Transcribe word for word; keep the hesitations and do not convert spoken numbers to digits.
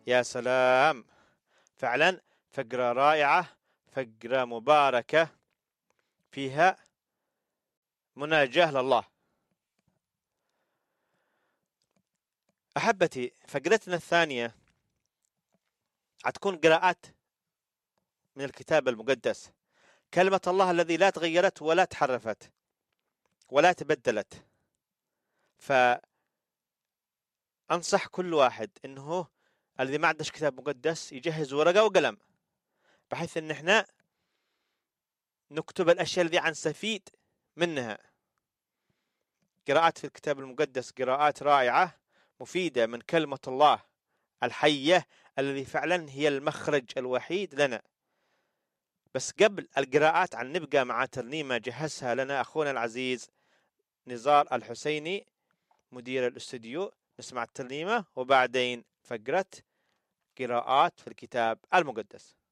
يا سلام، فعلا فقرة رائعة، فقرة مباركة فيها مناجاة لله. أحبتي، فقرتنا الثانية هتكون قراءات من الكتاب المقدس، كلمة الله الذي لا تغيرت ولا تحرفت ولا تبدلت. فأنصح كل واحد إنه الذي ما عندش كتاب مقدس يجهز ورقة وقلم، بحيث إن إحنا نكتب الأشياء التي حنستفيد منها. قراءات في الكتاب المقدس قراءات رائعة مفيدة من كلمة الله الحية الذي فعلا هي المخرج الوحيد لنا. بس قبل القراءات عن نبقى مع ترنيمة جهزها لنا أخونا العزيز نزار الحسيني مدير الاستوديو. نسمع الترنيمة وبعدين فقرة قراءات في الكتاب المقدس.